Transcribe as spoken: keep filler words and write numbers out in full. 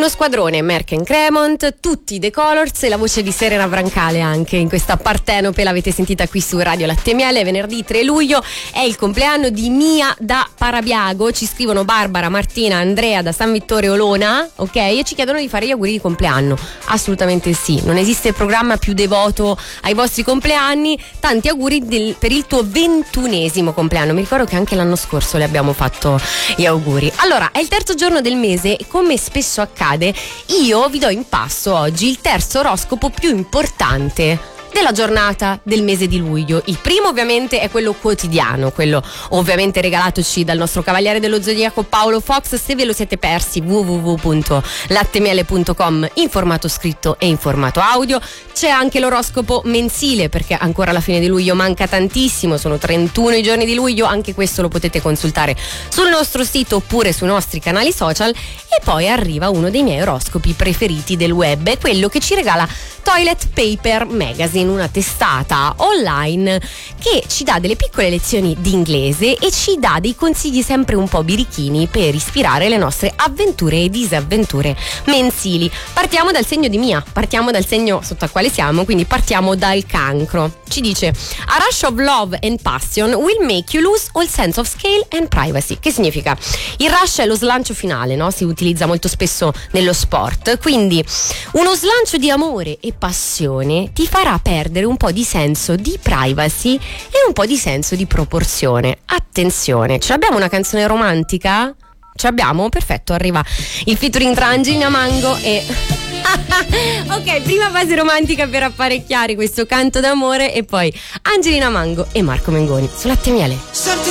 Uno squadrone, Merck Cremont, tutti The Colors e la voce di Serena Brancale anche in questa Partenope, l'avete sentita qui su Radio Latte Miele. Venerdì tre luglio è il compleanno di Mia da Parabiago, ci scrivono Barbara, Martina, Andrea da San Vittore Olona, ok? E ci chiedono di fare gli auguri di compleanno. Assolutamente sì, non esiste programma più devoto ai vostri compleanni. Tanti auguri del, per il tuo ventunesimo compleanno. Mi ricordo che anche l'anno scorso le abbiamo fatto gli auguri. Allora, è il terzo giorno del mese e come spesso accade io vi do in passo oggi il terzo oroscopo più importante della giornata del mese di luglio. Il primo ovviamente è quello quotidiano, quello ovviamente regalatoci dal nostro cavaliere dello zodiaco Paolo Fox. Se ve lo siete persi, w w w punto lattemiele punto com in formato scritto e in formato audio. C'è anche l'oroscopo mensile, perché ancora alla fine di luglio manca tantissimo, sono trentuno i giorni di luglio, anche questo lo potete consultare sul nostro sito oppure sui nostri canali social. E poi arriva uno dei miei oroscopi preferiti del web, è quello che ci regala Toilet Paper Magazine, una testata online che ci dà delle piccole lezioni di inglese e ci dà dei consigli sempre un po' birichini per ispirare le nostre avventure e disavventure mensili. Partiamo dal segno di Mia, partiamo dal segno sotto al quale siamo, quindi partiamo dal Cancro. Ci dice: a rush of love and passion will make you lose all sense of scale and privacy. Che significa? Il rush è lo slancio finale, no? Si utilizza molto spesso nello sport, quindi uno slancio di amore e passione ti farà perdere un po' di senso di privacy e un po' di senso di proporzione. Attenzione, ce l'abbiamo una canzone romantica? Ce l'abbiamo? Perfetto, arriva il featuring tra Angelina Mango e ok, prima fase romantica per apparecchiare questo canto d'amore e poi Angelina Mango e Marco Mengoni su Latte Miele.